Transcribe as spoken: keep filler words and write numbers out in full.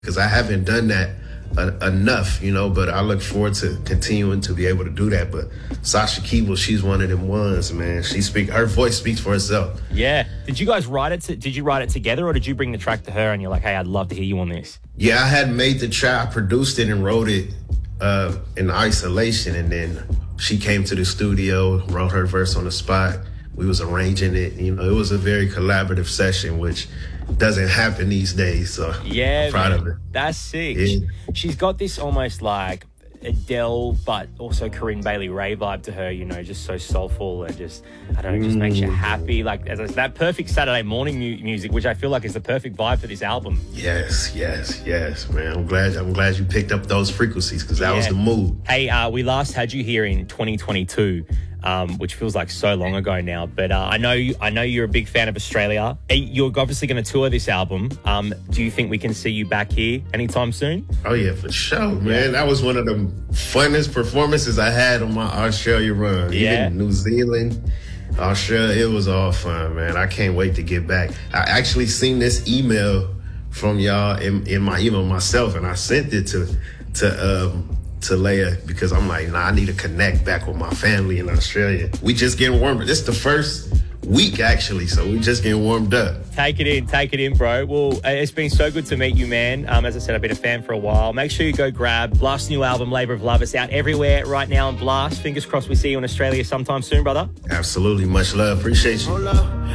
because I haven't done that uh, enough, you know, but I look forward to continuing to be able to do that. But Sasha Keeble, she's one of them ones, man. She speak, her voice speaks for herself. Yeah. Did you guys write it? To, did you write it together, or did you bring the track to her and you're like, hey, I'd love to hear you on this? Yeah, I had made the track, I produced it and wrote it uh, in isolation, and then she came to the studio, wrote her verse on the spot. We was arranging it. You know, it was a very collaborative session, which doesn't happen these days. So yeah, I'm proud man. of it. That's sick. Yeah. She's got this almost like Adele, but also Corinne Bailey Rae vibe to her, you know, just so soulful and just, I don't know, just makes you happy. Like, as I said, that perfect Saturday morning mu- music, which I feel like is the perfect vibe for this album. Yes, yes, yes, man. I'm glad I'm glad you picked up those frequencies, because that yeah. was the mood. Hey, uh, we last had you here in twenty twenty-two. Um, which feels like so long ago now, but uh, I know you, I know you're a big fan of Australia. You're obviously going to tour this album. Um, do you think we can see you back here anytime soon? Oh yeah, for sure, man. That was one of the funnest performances I had on my Australia run. Yeah, even New Zealand, Australia, it was all fun, man. I can't wait to get back. I actually seen this email from y'all in, in my email myself, and I sent it to to. Um, to Leia, because I'm like, nah, I need to connect back with my family in Australia. We just getting warmer. This is the first week, actually, so we just getting warmed up. Take it in, take it in, bro. Well, it's been so good to meet you, man. Um, as I said, I've been a fan for a while. Make sure you go grab Blast's new album, Labour of Love. It's out everywhere right now on Blast. Fingers crossed we see you in Australia sometime soon, brother. Absolutely. Much love. Appreciate you.